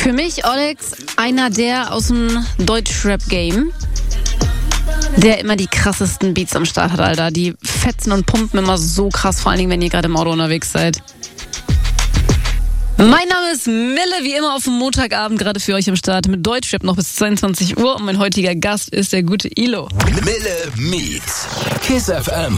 Für mich, Olex, einer der aus dem Deutschrap-Game, der immer die krassesten Beats am Start hat, Alter. Die fetzen und pumpen immer so krass, vor allen Dingen, wenn ihr gerade im Auto unterwegs seid. Mein Name ist Mille, wie immer auf dem Montagabend gerade für euch am Start mit Deutschrap noch bis 22 Uhr und mein heutiger Gast ist der gute Ilo. Mille meets Kiss FM.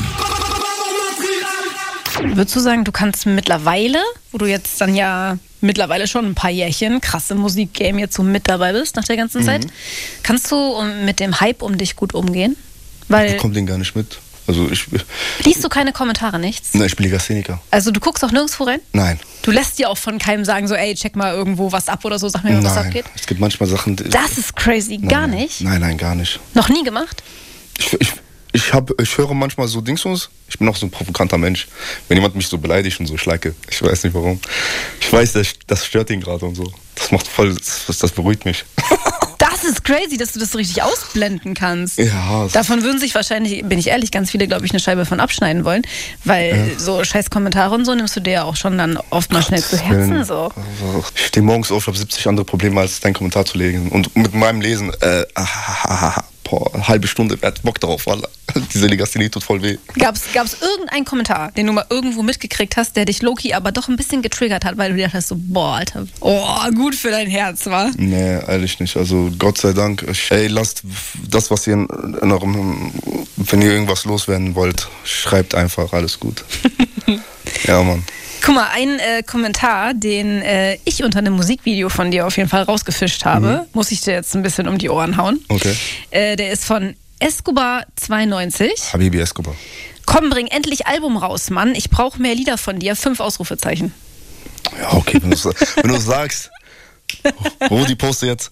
Würdest du sagen, du kannst mittlerweile, wo du jetzt dann ja mittlerweile schon ein paar Jährchen krass im Musikgame jetzt so mit dabei bist nach der ganzen Zeit, kannst du mit dem Hype um dich gut umgehen? Weil Ich komme den gar nicht mit. Also liest du keine Kommentare, nichts? Nein, ich bin Legastheniker. Also du guckst auch nirgendwo rein? Nein. Du lässt dir auch von keinem sagen, so ey, check mal irgendwo was ab oder so, sag mir, was Nein. abgeht? Es gibt manchmal Sachen... Das ist crazy, gar nicht? Nein, gar nicht. Noch nie gemacht? Ich höre manchmal so Dingsums. Ich bin auch so ein provokanter Mensch. Wenn jemand mich so beleidigt und so schleike, ich weiß nicht warum. Ich weiß, das stört ihn gerade und so. Das macht voll, das beruhigt mich. Das ist crazy, dass du das so richtig ausblenden kannst. Ja. Davon würden sich wahrscheinlich, bin ich ehrlich, ganz viele, glaube ich, eine Scheibe von abschneiden wollen. Weil so scheiß Kommentare und so nimmst du dir ja auch schon dann oft mal schnell zu Herzen. So. Ich stehe morgens auf, ich habe 70 andere Probleme, als deinen Kommentar zu lesen. Und mit meinem Lesen, eine halbe Stunde, wer hat Bock darauf, Alter. Diese Legasthenie tut voll weh. Gab's irgendeinen Kommentar, den du mal irgendwo mitgekriegt hast, der dich low-key aber doch ein bisschen getriggert hat, weil du dir dachtest so, boah, Alter, gut für dein Herz, wa? Nee, ehrlich nicht. Also Gott sei Dank. Lasst das, was ihr in eurem, wenn ihr irgendwas loswerden wollt, schreibt einfach, alles gut. Ja, Mann. Guck mal, ein Kommentar, den ich unter einem Musikvideo von dir auf jeden Fall rausgefischt habe, muss ich dir jetzt ein bisschen um die Ohren hauen. Okay. Der ist von Escobar92. Habibi Escobar. Komm, bring endlich Album raus, Mann. Ich brauche mehr Lieder von dir. 5 Ausrufezeichen. Ja, okay, wenn du sagst. Rudi, poste jetzt.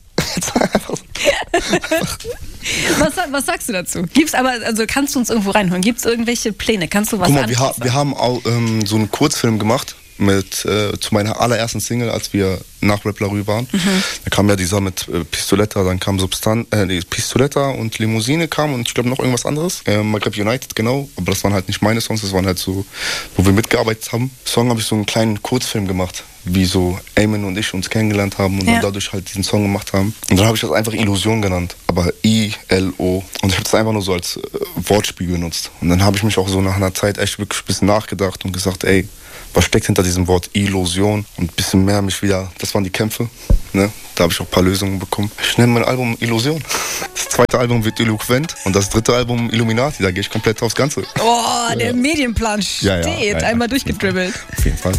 Was sagst du dazu? Kannst du uns irgendwo reinholen? Gibt es irgendwelche Pläne? Kannst du was Guck mal, wir haben auch so einen Kurzfilm gemacht zu meiner allerersten Single, als wir nach Rap La Rue waren. Da kam ja dieser mit Pistoletta, dann kam Pistoletta und Limousine kam und ich glaube noch irgendwas anderes. Maghreb United, genau. Aber das waren halt nicht meine Songs, das waren halt so, wo wir mitgearbeitet haben. Song habe ich so einen kleinen Kurzfilm gemacht, wie so Eamon und ich uns kennengelernt haben und dann dadurch halt diesen Song gemacht haben. Und dann habe ich das einfach Illusion genannt, aber I-L-O. Und ich habe das einfach nur so als Wortspiel benutzt. Und dann habe ich mich auch so nach einer Zeit echt wirklich ein bisschen nachgedacht und gesagt, ey, was steckt hinter diesem Wort Illusion? Und ein bisschen mehr mich wieder, das waren die Kämpfe, ne? Da habe ich auch ein paar Lösungen bekommen. Ich nenne mein Album Illusion. Das zweite Album wird Eloquent und das dritte Album Illuminati, da gehe ich komplett aufs Ganze. Der Medienplan steht, einmal durchgedribbelt. Auf jeden Fall.